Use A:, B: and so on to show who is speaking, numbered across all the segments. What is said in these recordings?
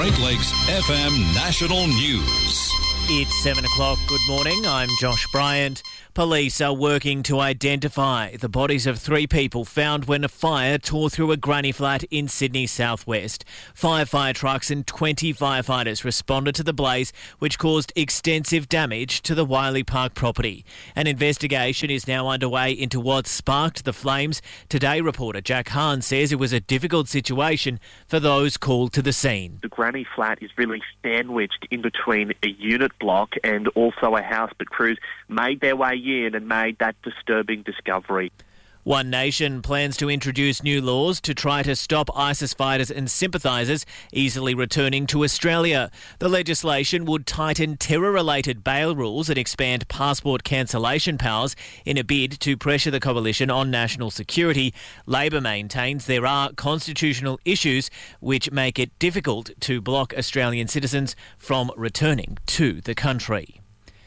A: Great Lakes FM National News.
B: It's 7 o'clock. Good morning. I'm Josh Bryant. Police are working to identify the bodies of 3 people found when a fire tore through a granny flat in Sydney southwest. 5 fire trucks and 20 firefighters responded to the blaze, which caused extensive damage to the Wiley Park property. An investigation is now underway into what sparked the flames. Today reporter Jack Hahn says it was a difficult situation for those called to the scene.
C: The granny flat is really sandwiched in between a unit block and also a house, but crews made their way in and made that disturbing discovery.
B: One Nation plans to introduce new laws to try to stop ISIS fighters and sympathisers easily returning to Australia. The legislation would tighten terror-related bail rules and expand passport cancellation powers in a bid to pressure the coalition on national security. Labor maintains there are constitutional issues which make it difficult to block Australian citizens from returning to the country.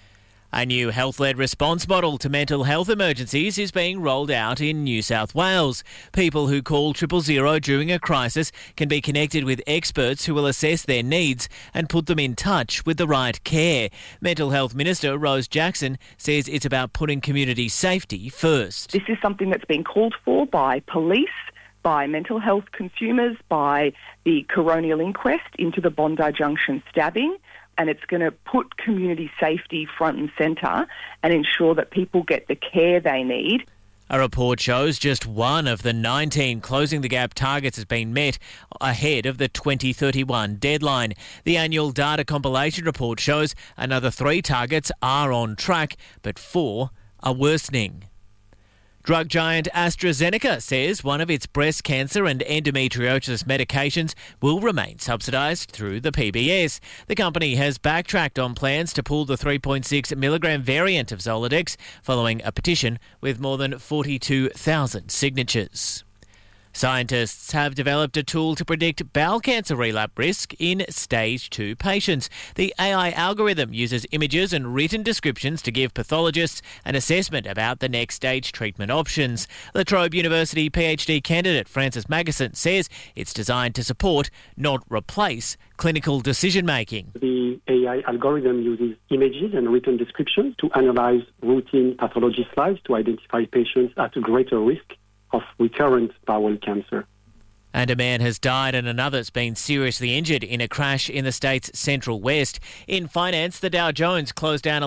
B: A new health-led response model to mental health emergencies is being rolled out in New South Wales. People who call 000 during a crisis can be connected with experts who will assess their needs and put them in touch with the right care. Mental Health Minister Rose Jackson says it's about putting community safety first.
D: This is something that's been called for by police, by mental health consumers, by the coronial inquest into the Bondi Junction stabbing. And it's going to put community safety front and centre and ensure that people get the care they need.
B: A report shows just one of the 19 Closing the Gap targets has been met ahead of the 2031 deadline. The annual data compilation report shows another 3 targets are on track, but 4 are worsening. Drug giant AstraZeneca says one of its breast cancer and endometriosis medications will remain subsidised through the PBS. The company has backtracked on plans to pull the 3.6 milligram variant of Zoladex following a petition with more than 42,000 signatures. Scientists have developed a tool to predict bowel cancer relapse risk in Stage 2 patients. The AI algorithm uses images and written descriptions to give pathologists an assessment about the next stage treatment options. La Trobe University PhD candidate Francis Magnuson says it's designed to support, not replace, clinical decision-making.
E: The AI algorithm uses images and written descriptions to analyse routine pathology slides to identify patients at greater risk of recurrent bowel cancer.
B: And a man has died and another's been seriously injured in a crash in the state's central west. In finance, the Dow Jones closed down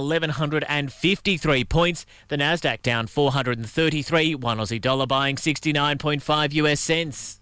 B: 1,153 points. The Nasdaq down 433. One Aussie dollar buying 69.5 US cents.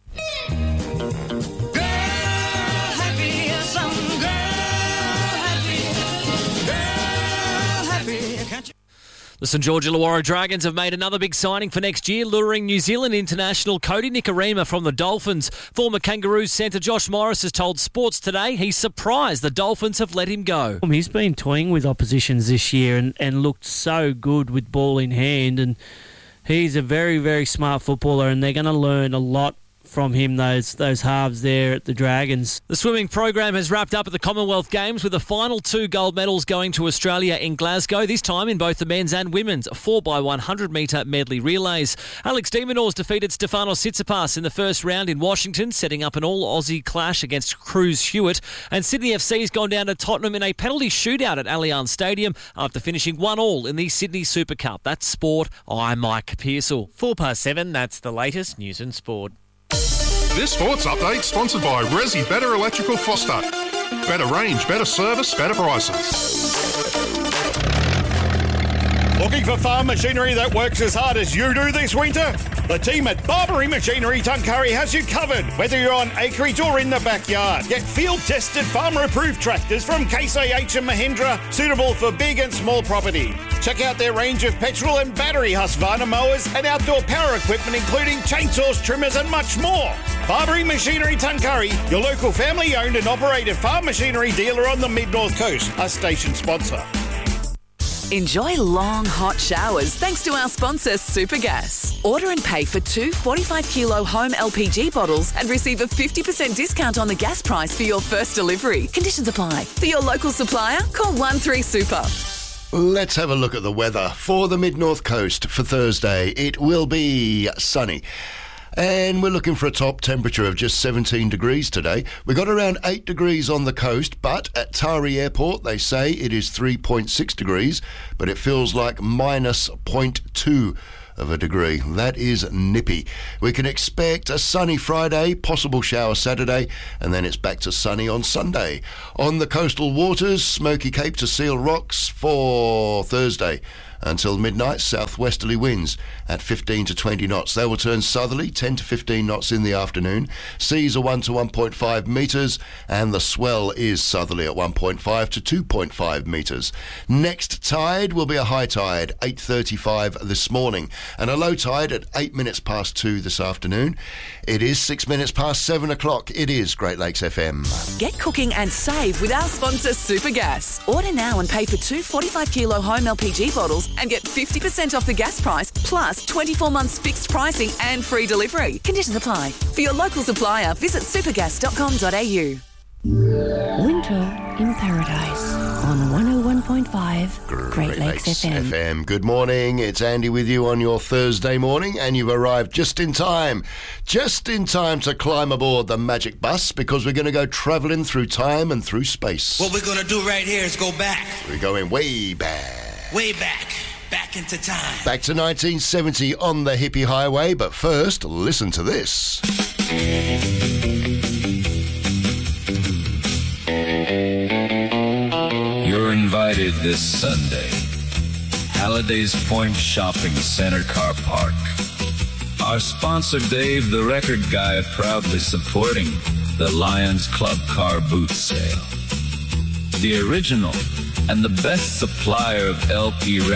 F: The St George Illawarra Dragons have made another big signing for next year, luring New Zealand international Cody Nikorima from the Dolphins. Former Kangaroos centre Josh Morris has told Sports Today he's surprised the Dolphins have let him go.
G: He's been toying with oppositions this year and looked so good with ball in hand, and he's a very, very smart footballer, and they're going to learn a lot from him, those halves there at the Dragons.
F: The swimming program has wrapped up at the Commonwealth Games with the final 2 gold medals going to Australia in Glasgow, this time in both the men's and women's 4x100 metre medley relays. Alex de Minaur defeated Stefanos Tsitsipas in the first round in Washington, setting up an all-Aussie clash against Cruz Hewitt. And Sydney FC's gone down to Tottenham in a penalty shootout at Allianz Stadium after finishing 1-1 in the Sydney Super Cup. That's sport. I'm Mike Pearsall.
B: 7:04, that's the latest news and sport.
H: This sports update sponsored by Resi Better Electrical Foster. Better range, better service, better prices.
I: Looking for farm machinery that works as hard as you do this winter? The team at Barbary Machinery Tuncurry has you covered, whether you're on acreage or in the backyard. Get field-tested, farmer-approved tractors from Case IH and Mahindra, suitable for big and small property. Check out their range of petrol and battery Husqvarna mowers and outdoor power equipment, including chainsaws, trimmers and much more. Barbary Machinery Tuncurry, your local family-owned and operated farm machinery dealer on the Mid-North Coast, a station sponsor.
J: Enjoy long, hot showers thanks to our sponsor, Supergas. Order and pay for 2 45-kilo home LPG bottles and receive a 50% discount on the gas price for your first delivery. Conditions apply. For your local supplier, call 13Super.
K: Let's have a look at the weather for the Mid-North Coast for Thursday. It will be sunny. And we're looking for a top temperature of just 17 degrees today. We got around 8 degrees on the coast, but at Tari Airport they say it is 3.6 degrees, but it feels like minus 0.2 of a degree. That is nippy. We can expect a sunny Friday, possible shower Saturday, and then it's back to sunny on Sunday. On the coastal waters, Smoky Cape to Seal Rocks for Thursday. Until midnight, southwesterly winds at 15 to 20 knots. They will turn southerly, 10 to 15 knots in the afternoon. Seas are 1 to 1.5 metres, and the swell is southerly at 1.5 to 2.5 metres. Next tide will be a high tide, 8:35 this morning, and a low tide at 8 minutes past 2 this afternoon. It is 6 minutes past 7 o'clock. It is Great Lakes FM.
J: Get cooking and save with our sponsor Supergas. Order now and pay for 2 45-kilo home LPG bottles and get 50% off the gas price, plus 24 months fixed pricing and free delivery. Conditions apply. For your local supplier, visit supergas.com.au.
L: Winter in Paradise on 101.5 Great Lakes FM.
K: Good morning, it's Andy with you on your Thursday morning, and you've arrived just in time to climb aboard the magic bus, because we're going to go travelling through time and through space.
M: What we're going to do right here is go back.
K: We're going way back.
M: Way back. Back into time.
K: Back to 1970 on the hippie highway, but first, listen to this.
N: You're invited this Sunday. Halliday's Point Shopping Center Car Park. Our sponsor, Dave the Record Guy, proudly supporting the Lions Club Car Boot Sale. The original and the best supplier of LP